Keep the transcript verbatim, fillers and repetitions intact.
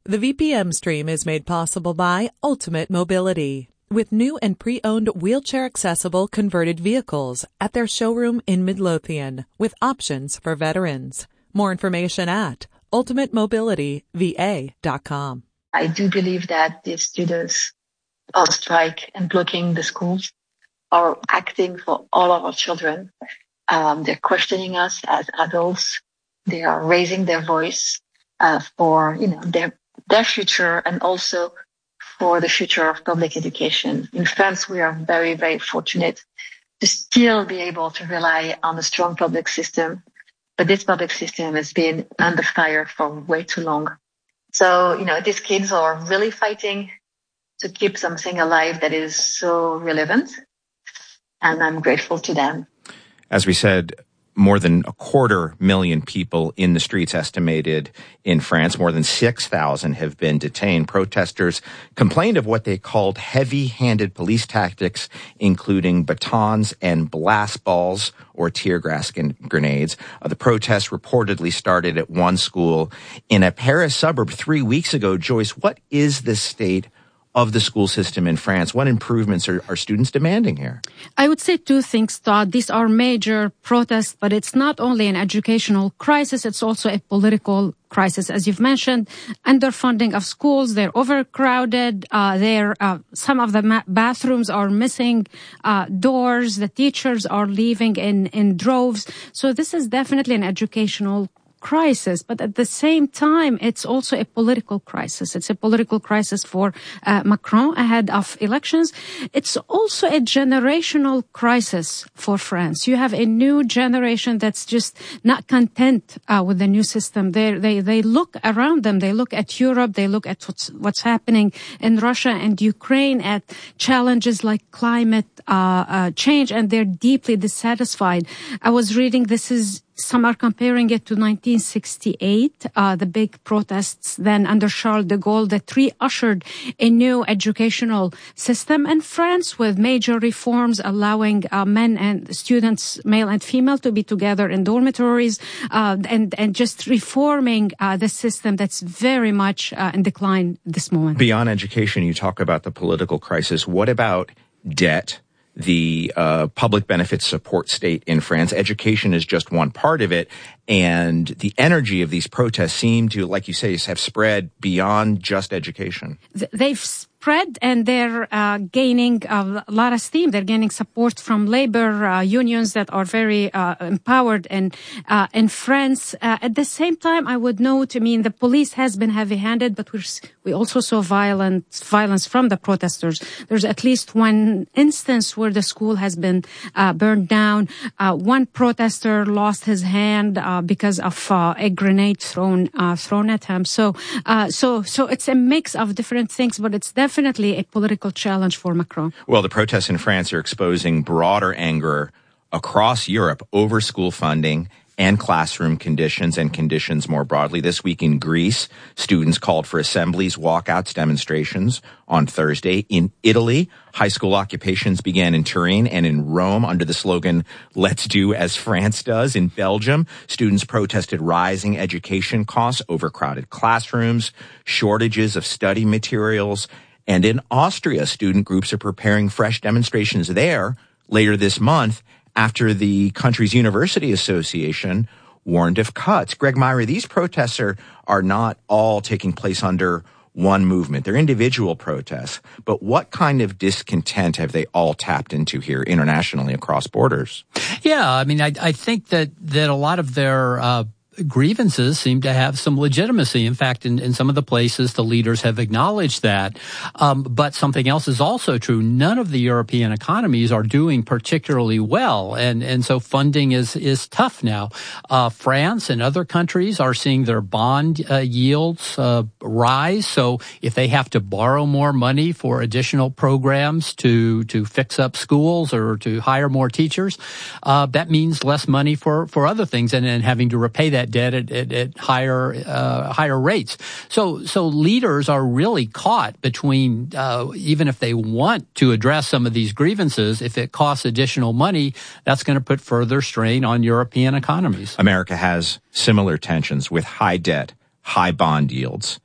The V P M stream is made possible by Ultimate Mobility, with new and pre-owned wheelchair-accessible converted vehicles at their showroom in Midlothian, with options for veterans. More information at ultimate mobility v a dot com. I do believe that the students on strike and blocking the schools are acting for all of our children. Um, they're questioning us as adults. They are raising their voice uh, for, you know, their their future and also for the future of public education. In France, we are very, very fortunate to still be able to rely on a strong public system. But this public system has been under fire for way too long. So, you know, these kids are really fighting to keep something alive that is so relevant. And I'm grateful to them. As we said, more than a quarter million people in the streets estimated in France. More than six thousand have been detained. Protesters complained of what they called heavy-handed police tactics, including batons and blast balls or tear gas grenades. Uh, the protests reportedly started at one school in a Paris suburb three weeks ago. Joyce, what is the state of the school system in France? What improvements are, are students demanding here? I would say two things, Todd. These are major protests, but it's not only an educational crisis, it's also a political crisis. As you've mentioned, underfunding of schools, they're overcrowded, uh, they're, uh, some of the ma- bathrooms are missing uh, doors, the teachers are leaving in, in droves. So this is definitely an educational crisis, but at the same time, it's also a political crisis. It's a political crisis for uh, Macron ahead of elections. It's also a generational crisis for France. You have a new generation that's just not content uh, with the new system. They they they look around them. They look at Europe. They look at what's what's happening in Russia and Ukraine, at challenges like climate uh, uh, change, and they're deeply dissatisfied. I was reading this is. Some are comparing it to nineteen sixty-eight, uh, the big protests then under Charles de Gaulle that re-ushered a new educational system. And France, with major reforms allowing uh, men and students, male and female, to be together in dormitories, uh, and, and just reforming uh, the system that's very much uh, in decline this moment. Beyond education, you talk about the political crisis. What about debt? The uh, public benefits support state in France. Education is just one part of it, and the energy of these protests seem to, like you say, have spread beyond just education. They've spread, and they're uh, gaining a lot of steam. They're gaining support from labor uh, unions that are very uh, empowered and uh, in France. Uh, at the same time, I would note, I mean, the police has been heavy-handed, but we're, we also saw violence, violence from the protesters. There's at least one instance where the school has been uh, burned down. Uh, one protester lost his hand uh, because of uh, a grenade thrown uh, thrown at him. So, uh, so, so it's a mix of different things, but it's definitely a political challenge for Macron. Well, the protests in France are exposing broader anger across Europe over school funding and classroom conditions and conditions more broadly. This week in Greece, students called for assemblies, walkouts, demonstrations on Thursday. In Italy, high school occupations began in Turin and in Rome under the slogan, "Let's do as France does." In Belgium, students protested rising education costs, overcrowded classrooms, shortages of study materials. And in Austria, student groups are preparing fresh demonstrations there later this month, after the country's university association warned of cuts. Greg Myra, these protests are, are not all taking place under one movement. They're individual protests. But what kind of discontent have they all tapped into here internationally across borders? Yeah, I mean, I, I think that, that a lot of their uh, grievances seem to have some legitimacy. In fact, in, in some of the places, the leaders have acknowledged that. Um, but something else is also true. None of the European economies are doing particularly well. And, and so funding is, is tough now. Uh, France and other countries are seeing their bond uh, yields uh, rise. So if they have to borrow more money for additional programs to, to fix up schools or to hire more teachers, uh, that means less money for, for other things and, and having to repay that debt at, at, at higher uh, higher rates. So so leaders are really caught between, uh, even if they want to address some of these grievances, if it costs additional money, that's going to put further strain on European economies. America has similar tensions with high debt, high bond yields,